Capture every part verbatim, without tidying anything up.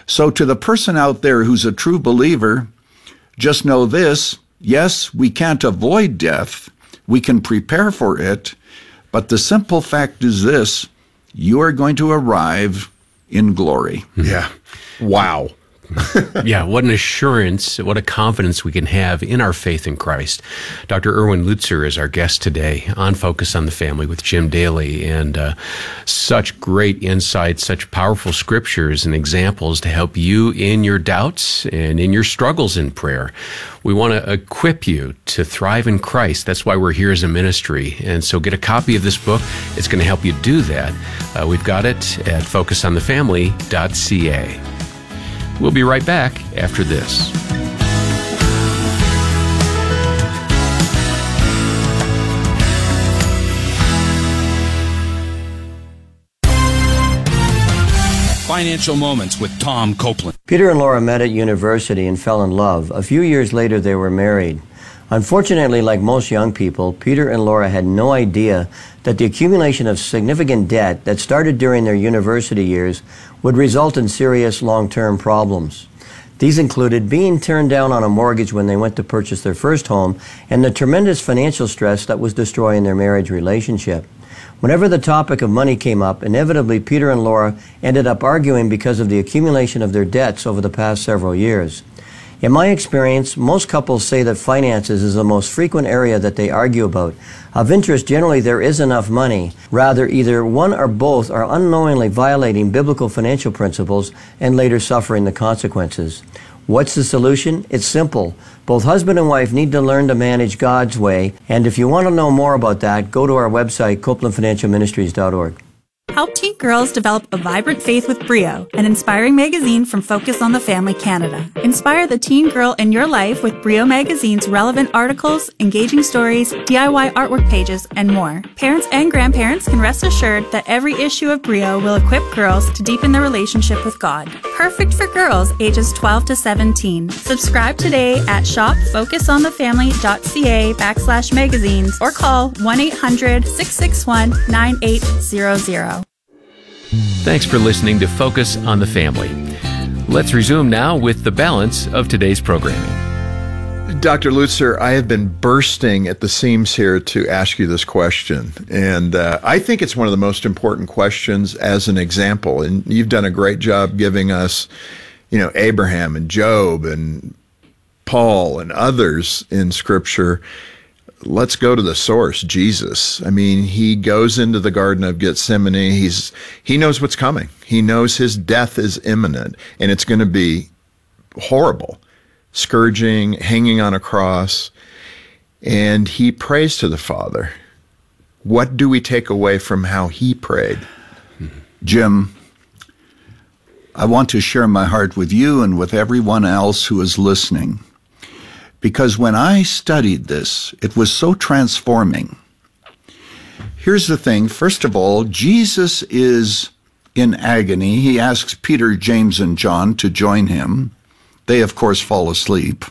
So to the person out there who's a true believer, just know this: yes, we can't avoid death. We can prepare for it. But the simple fact is this: you are going to arrive in glory. Yeah. Wow. Yeah, what an assurance, what a confidence we can have in our faith in Christ. Doctor Erwin Lutzer is our guest today on Focus on the Family with Jim Daly, and uh, such great insights, such powerful scriptures and examples to help you in your doubts and in your struggles in prayer. We want to equip you to thrive in Christ. That's why we're here as a ministry. And so get a copy of this book. It's going to help you do that. Uh, we've got it at focus on the family dot c a. We'll be right back after this. Financial Moments with Tom Copeland. Peter and Laura met at university and fell in love. A few years later, they were married. Unfortunately, like most young people, Peter and Laura had no idea that the accumulation of significant debt that started during their university years would result in serious long-term problems. These included being turned down on a mortgage when they went to purchase their first home and the tremendous financial stress that was destroying their marriage relationship. Whenever the topic of money came up, inevitably Peter and Laura ended up arguing because of the accumulation of their debts over the past several years. In my experience, most couples say that finances is the most frequent area that they argue about. Of interest, generally there is enough money. Rather, either one or both are unknowingly violating biblical financial principles and later suffering the consequences. What's the solution? It's simple. Both husband and wife need to learn to manage God's way. And if you want to know more about that, go to our website, copeland financial ministries dot org. Help teen girls develop a vibrant faith with Brio, an inspiring magazine from Focus on the Family Canada. Inspire the teen girl in your life with Brio Magazine's relevant articles, engaging stories, D I Y artwork pages, and more. Parents and grandparents can rest assured that every issue of Brio will equip girls to deepen their relationship with God. Perfect for girls ages twelve to seventeen. Subscribe today at shop focus on the family dot c a backslash magazines or call one eight hundred six six one nine eight zero zero. Thanks for listening to Focus on the Family. Let's resume now with the balance of today's programming. Doctor Lutzer, I have been bursting at the seams here to ask you this question. And uh, I think it's one of the most important questions as an example. And you've done a great job giving us, you know, Abraham and Job and Paul and others in Scripture. Let's go to the source, Jesus. I mean, he goes into the Garden of Gethsemane. He's he knows what's coming. He knows his death is imminent, and it's going to be horrible. Scourging, hanging on a cross, and he prays to the Father. What do we take away from how he prayed? Jim, I want to share my heart with you and with everyone else who is listening. Because when I studied this, it was so transforming. Here's the thing. First of all, Jesus is in agony. He asks Peter, James, and John to join him. They, of course, fall asleep.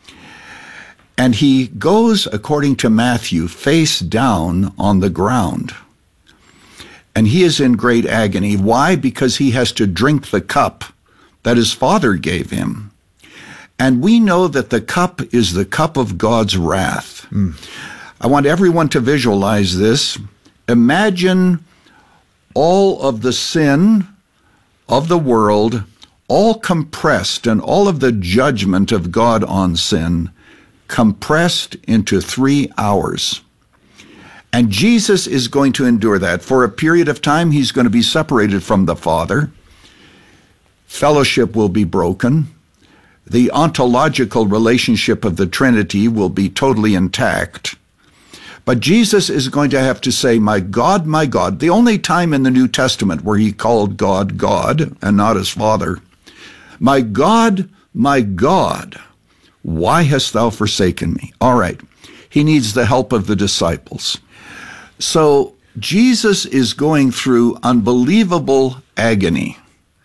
And he goes, according to Matthew, face down on the ground. And he is in great agony. Why? Because he has to drink the cup that his Father gave him. And we know that the cup is the cup of God's wrath. Mm. I want everyone to visualize this. Imagine all of the sin of the world, all compressed, and all of the judgment of God on sin compressed into three hours. And Jesus is going to endure that. For a period of time, he's going to be separated from the Father. Fellowship will be broken. The ontological relationship of the Trinity will be totally intact. But Jesus is going to have to say, my God, my God, the only time in the New Testament where he called God, God, and not his Father. My God, my God, why hast thou forsaken me? All right, he needs the help of the disciples. So Jesus is going through unbelievable agony.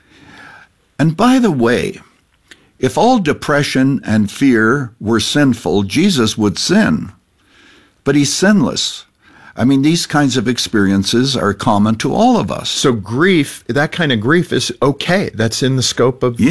And by the way, if all depression and fear were sinful, Jesus would sin. But he's sinless. I mean, these kinds of experiences are common to all of us. So grief, that kind of grief is okay. That's in the scope of